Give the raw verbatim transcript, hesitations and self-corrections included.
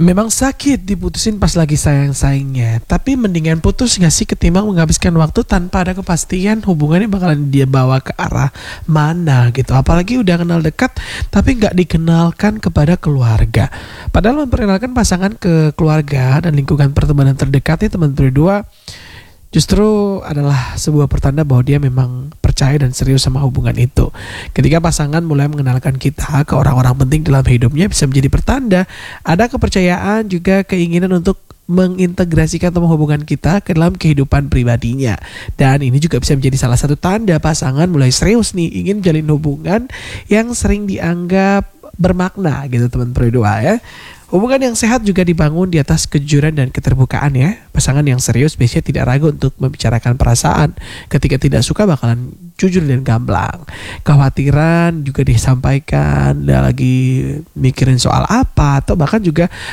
Memang sakit diputusin pas lagi sayang-sayangnya, tapi mendingan putus gak sih ketimbang menghabiskan waktu tanpa ada kepastian hubungannya bakalan dia bawa ke arah mana gitu. Apalagi udah kenal dekat tapi gak dikenalkan kepada keluarga. Padahal memperkenalkan pasangan ke keluarga dan lingkungan pertemanan terdekatnya teman berdua justru adalah sebuah pertanda bahwa dia memang percaya dan serius sama hubungan itu. Ketika pasangan mulai mengenalkan kita ke orang-orang penting dalam hidupnya, bisa menjadi pertanda ada kepercayaan juga keinginan untuk mengintegrasikan teman hubungan kita ke dalam kehidupan pribadinya. Dan ini juga bisa menjadi salah satu tanda pasangan mulai serius nih ingin menjalin hubungan yang sering dianggap bermakna gitu teman berdua ya. Hubungan yang sehat juga dibangun di atas kejujuran dan keterbukaan ya. Pasangan yang serius biasanya tidak ragu untuk membicarakan perasaan. Ketika tidak suka bakalan jujur dan gamblang. Kekhawatiran juga disampaikan, dia lagi mikirin soal apa, atau bahkan juga